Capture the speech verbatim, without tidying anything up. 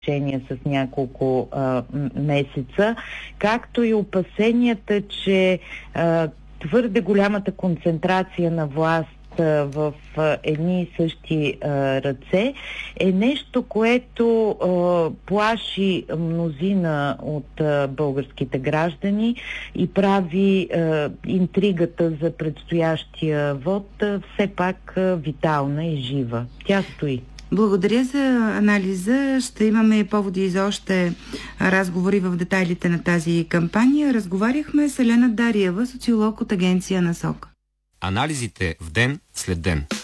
с няколко а, месеца, както и опасенията, че а, твърде голямата концентрация на власт в а, едни и същи а, ръце е нещо, което а, плаши мнозина от а, българските граждани и прави а, интригата за предстоящия вод а, все пак а, витална и жива. Тя стои. Благодаря за анализа. Ще имаме поводи за още разговори в детайлите на тази кампания. Разговаряхме с Елена Дариева, социолог от агенция НАСОК. Анализите в ден след ден.